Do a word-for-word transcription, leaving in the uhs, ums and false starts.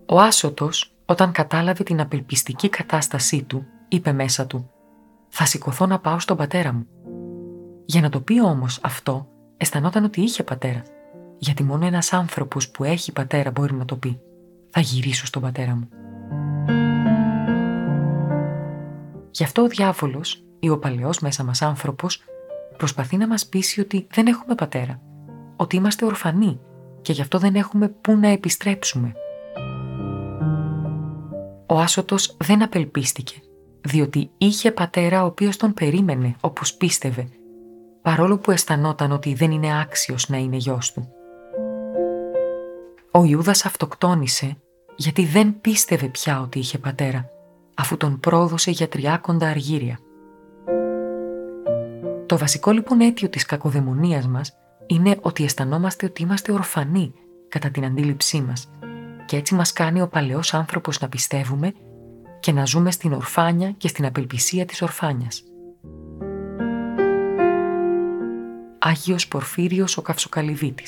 Ο Άσωτος, όταν κατάλαβε την απελπιστική κατάστασή του, είπε μέσα του «Θα σηκωθώ να πάω στον πατέρα μου». Για να το πει όμως αυτό, αισθανόταν ότι είχε πατέρα, γιατί μόνο ένας άνθρωπος που έχει πατέρα μπορεί να το πει «Θα γυρίσω στον πατέρα μου». Γι' αυτό ο διάβολος ή ο παλαιός μέσα μας άνθρωπος προσπαθεί να μας πείσει ότι δεν έχουμε πατέρα, ότι είμαστε ορφανοί και γι' αυτό δεν έχουμε πού να επιστρέψουμε. Ο Άσωτος δεν απελπίστηκε, διότι είχε πατέρα ο οποίος τον περίμενε όπως πίστευε, παρόλο που αισθανόταν ότι δεν είναι άξιος να είναι γιος του. Ο Ιούδας αυτοκτόνησε γιατί δεν πίστευε πια ότι είχε πατέρα, αφού τον πρόδωσε για τριάκοντα αργύρια. Το βασικό λοιπόν αίτιο της κακοδαιμονίας μας είναι ότι αισθανόμαστε ότι είμαστε ορφανοί κατά την αντίληψή μας και έτσι μας κάνει ο παλαιός άνθρωπος να πιστεύουμε και να ζούμε στην ορφάνια και στην απελπισία της ορφάνιας. Άγιος Πορφύριος ο Καυσοκαλυβίτης.